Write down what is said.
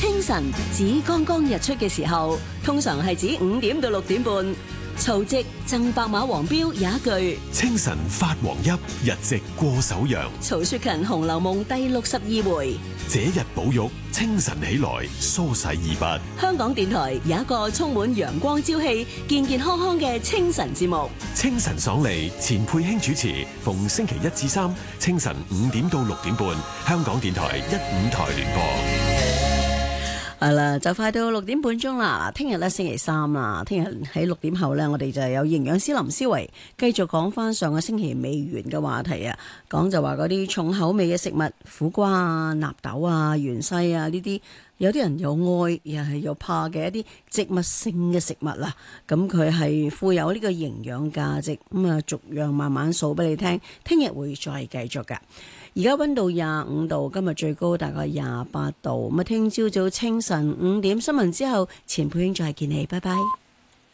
清晨指剛剛日出嘅時候，通常係指5點到6點半。曹植贈白馬王標有一句： 清晨發黃邑，日夕過首陽。 曹雪芹《紅樓夢》第62回： 這日寶玉清晨起來，梳洗二筆。 香港電台有一個充滿陽光朝氣、健健康康嘅清晨節目。 清晨爽利，錢佩卿主持，逢星期1至3清晨5點到6點半，香港電台1、5台聯播。 係啦，就快到6點半鐘啦。聽日咧星期3啦，聽日喺6點後呢，我哋就有營養師林思維繼續講翻上個星期未完嘅話題啊。講就話嗰啲重口味嘅食物，苦瓜啊、納豆啊、芫茜啊呢啲，有啲人又愛又係又怕嘅一啲植物性嘅食物啦。咁佢係富有呢個營養價值，咁啊逐樣慢慢數俾你聽。聽日會再繼續噶。而家溫度25度，今日最高大概28度。咁啊，聽朝早清晨5點新聞之後，錢佩卿再見你，拜拜。